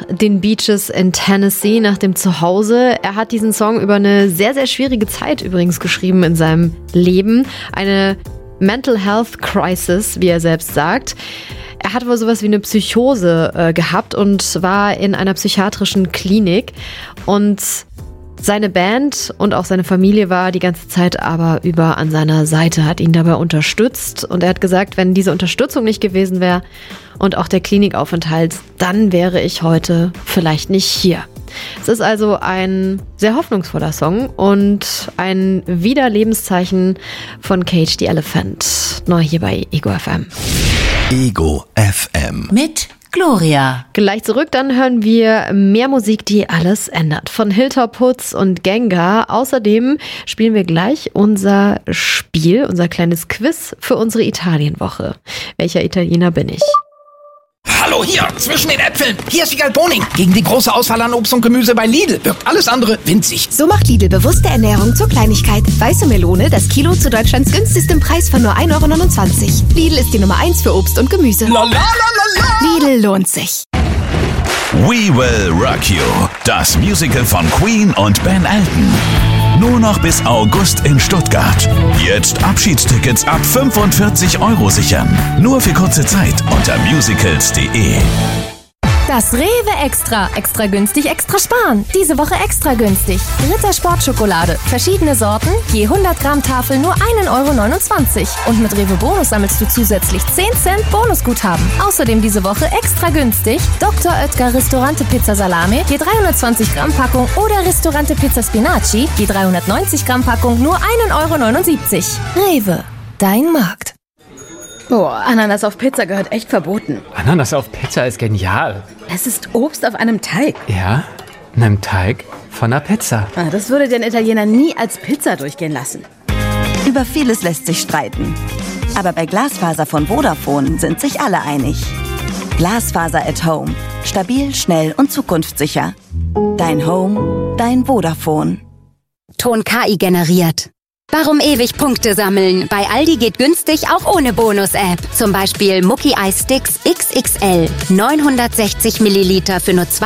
den Beaches in Tennessee, nach dem Zuhause. Er hat diesen Song über eine sehr, sehr schwierige Zeit übrigens geschrieben in seinem Leben. Eine Mental Health Crisis, wie er selbst sagt. Er hat wohl sowas wie eine Psychose gehabt und war in einer psychiatrischen Klinik. Und seine Band und auch seine Familie war die ganze Zeit aber über an seiner Seite, hat ihn dabei unterstützt. Und er hat gesagt, wenn diese Unterstützung nicht gewesen wäre und auch der Klinikaufenthalt, dann wäre ich heute vielleicht nicht hier. Es ist also ein sehr hoffnungsvoller Song und ein Wiederlebenszeichen von Cage the Elephant. Neu hier bei Ego FM. Ego FM. Mit Gloria. Gleich zurück, dann hören wir mehr Musik, die alles ändert. Von Hilltop Hoods und Gengar. Außerdem spielen wir gleich unser Spiel, unser kleines Quiz für unsere Italienwoche. Welcher Italiener bin ich? Hallo hier, zwischen den Äpfeln. Hier ist Wiegald Boning. Gegen die große Auswahl an Obst und Gemüse bei Lidl wirkt alles andere winzig. So macht Lidl bewusste Ernährung zur Kleinigkeit. Weiße Melone, das Kilo zu Deutschlands günstigstem Preis von nur 1,29 €. Lidl ist die Nummer 1 für Obst und Gemüse. La la la la la. Lidl lohnt sich. We Will Rock You. Das Musical von Queen und Ben Elton. Nur noch bis August in Stuttgart. Jetzt Abschiedstickets ab 45 € sichern. Nur für kurze Zeit unter musicals.de. Das Rewe Extra. Extra günstig, extra sparen. Diese Woche extra günstig. Ritter Sportschokolade. Verschiedene Sorten. Je 100 Gramm Tafel nur 1,29 €. Und mit Rewe Bonus sammelst du zusätzlich 10 Cent Bonusguthaben. Außerdem diese Woche extra günstig. Dr. Oetker Ristorante Pizza Salame. Je 320 Gramm Packung. Oder Ristorante Pizza Spinaci. Je 390 Gramm Packung nur 1,79 €. Rewe. Dein Markt. Oh, Ananas auf Pizza gehört echt verboten. Ananas auf Pizza ist genial. Es ist Obst auf einem Teig. Ja, einem Teig von einer Pizza. Das würde den Italiener nie als Pizza durchgehen lassen. Über vieles lässt sich streiten. Aber bei Glasfaser von Vodafone sind sich alle einig. Glasfaser at Home. Stabil, schnell und zukunftssicher. Dein Home, dein Vodafone. Ton KI generiert. Warum ewig Punkte sammeln? Bei Aldi geht günstig auch ohne Bonus-App. Zum Beispiel Mucki Eissticks XXL. 960 Milliliter für nur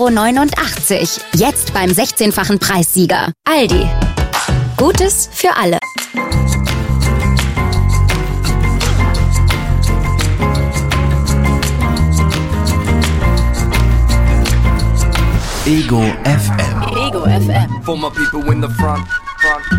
2,89 €. Jetzt beim 16-fachen Preissieger. Aldi. Gutes für alle. Ego FM. Ego FM. For my people in the front.